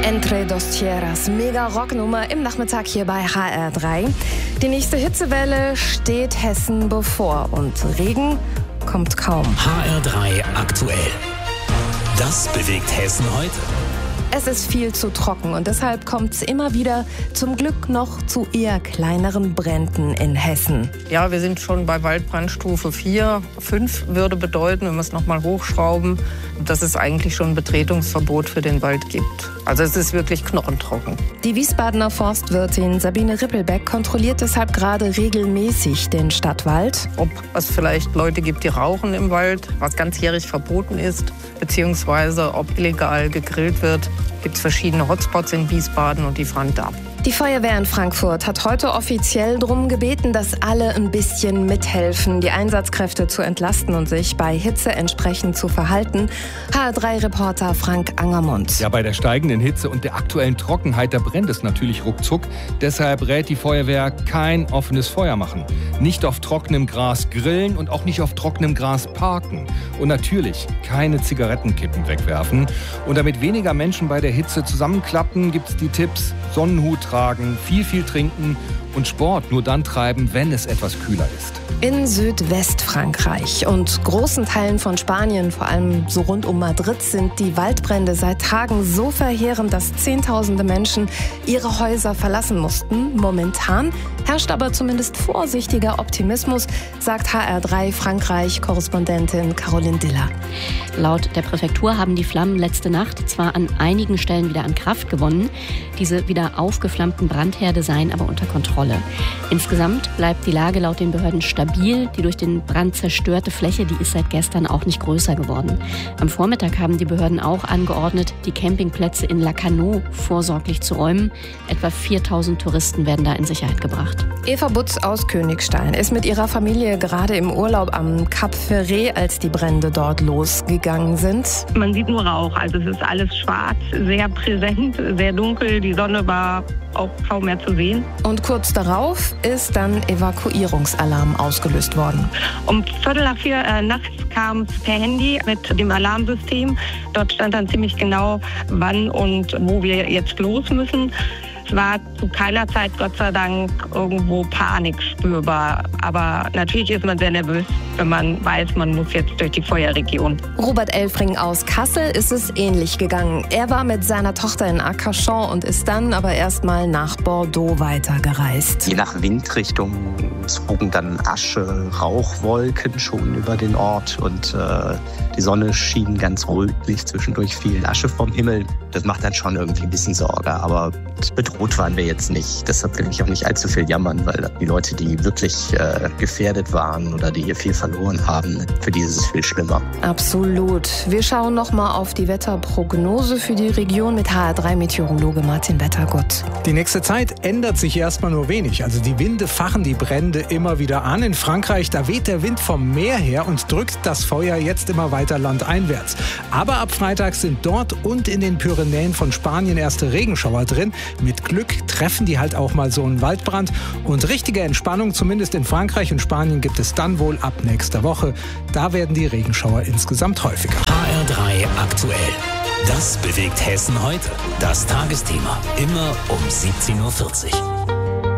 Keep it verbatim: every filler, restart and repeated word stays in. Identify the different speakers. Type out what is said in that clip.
Speaker 1: Entre dos Tierras, mega Rocknummer im Nachmittag hier bei H R drei. Die nächste Hitzewelle steht Hessen bevor und Regen kommt kaum.
Speaker 2: H R drei aktuell. Das bewegt Hessen heute.
Speaker 1: Es ist viel zu trocken und deshalb kommt es immer wieder zum Glück noch zu eher kleineren Bränden in Hessen.
Speaker 3: Ja, wir sind schon bei Waldbrandstufe vier. fünf würde bedeuten, wenn wir es noch mal hochschrauben, dass es eigentlich schon ein Betretungsverbot für den Wald gibt. Also es ist wirklich knochentrocken.
Speaker 1: Die Wiesbadener Forstwirtin Sabine Rippelbeck kontrolliert deshalb gerade regelmäßig den Stadtwald.
Speaker 3: Ob es vielleicht Leute gibt, die rauchen im Wald, was ganzjährig verboten ist, beziehungsweise ob illegal gegrillt wird. Es gibt verschiedene Hotspots in Wiesbaden und die fragen da ab.
Speaker 1: Die Feuerwehr in Frankfurt hat heute offiziell darum gebeten, dass alle ein bisschen mithelfen, die Einsatzkräfte zu entlasten und sich bei Hitze entsprechend zu verhalten. H R drei Reporter Frank Angermund.
Speaker 4: Ja, bei der steigenden Hitze und der aktuellen Trockenheit, da brennt es natürlich ruckzuck. Deshalb rät die Feuerwehr, kein offenes Feuer machen. Nicht auf trockenem Gras grillen und auch nicht auf trockenem Gras parken. Und natürlich keine Zigarettenkippen wegwerfen. Und damit weniger Menschen bei der Hitze zusammenklappen, gibt es die Tipps: Sonnenhut tragen, viel, viel trinken und Sport nur dann treiben, wenn es etwas kühler ist.
Speaker 1: In Südwestfrankreich und großen Teilen von Spanien, vor allem so rund um Madrid, sind die Waldbrände seit Tagen so verheerend, dass Zehntausende Menschen ihre Häuser verlassen mussten. Momentan herrscht aber zumindest vorsichtiger Optimismus, sagt H R drei Frankreich-Korrespondentin Caroline Diller.
Speaker 5: Laut der Präfektur haben die Flammen letzte Nacht zwar an einigen Stellen wieder an Kraft gewonnen, diese wieder aufgeflammten Brandherde seien aber unter Kontrolle. Insgesamt bleibt die Lage laut den Behörden stabil. Die durch den Brand zerstörte Fläche, die ist seit gestern auch nicht größer geworden. Am Vormittag haben die Behörden auch angeordnet, die Campingplätze in Lacanau vorsorglich zu räumen. Etwa viertausend Touristen werden da in Sicherheit gebracht.
Speaker 1: Eva Butz aus Königstein ist mit ihrer Familie gerade im Urlaub am Cap Ferret, als die Brände dort losgegangen sind.
Speaker 6: Man sieht nur Rauch, also es ist alles schwarz, sehr präsent, sehr dunkel. Die Sonne war auch kaum mehr zu sehen.
Speaker 1: Und kurz darauf ist dann Evakuierungsalarm ausgelöst worden.
Speaker 6: Um Viertel nach vier äh, nachts kam es per Handy mit dem Alarmsystem. Dort stand dann ziemlich genau, wann und wo wir jetzt los müssen. Es war zu keiner Zeit, Gott sei Dank, irgendwo Panik spürbar. Aber natürlich ist man sehr nervös, wenn man weiß, man muss jetzt durch die Feuerregion.
Speaker 1: Robert Elfring aus Kassel ist es ähnlich gegangen. Er war mit seiner Tochter in Arcachon und ist dann aber erstmal nach Bordeaux weitergereist.
Speaker 7: Je nach Windrichtung zogen dann Asche, Rauchwolken schon über den Ort und äh, die Sonne schien ganz rötlich, zwischendurch viel Asche vom Himmel. Das macht dann schon irgendwie ein bisschen Sorge, aber bedroht waren wir jetzt nicht. Deshalb will ich auch nicht allzu viel jammern, weil die Leute, die wirklich äh, gefährdet waren oder die hier viel verloren haben, für die ist es viel schlimmer.
Speaker 1: Absolut. Wir schauen nochmal auf die Wetterprognose für die Region mit H R drei Meteorologe Martin Wettergott.
Speaker 8: Die nächste Zeit ändert sich erstmal nur wenig. Also die Winde fachen die Brände immer wieder an. In Frankreich, da weht der Wind vom Meer her und drückt das Feuer jetzt immer weiter landeinwärts. Aber ab Freitag sind dort und in den Pyrenäen von Spanien erste Regenschauer drin. Mit Glück treffen die halt auch mal so einen Waldbrand. Und richtige Entspannung, zumindest in Frankreich und Spanien, gibt es dann wohl ab nächster Woche. Da werden die Regenschauer insgesamt häufiger.
Speaker 2: H R drei aktuell. Das bewegt Hessen heute. Das Tagesthema. Immer um siebzehn Uhr vierzig.